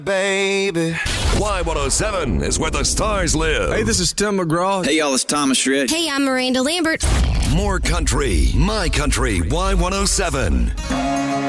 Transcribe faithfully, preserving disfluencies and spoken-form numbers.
Baby. Y one oh seven is where the stars live. Hey, this is Tim McGraw. Hey, y'all, it's Thomas Rhett. Hey, I'm Miranda Lambert. More country, my country, Y one oh seven.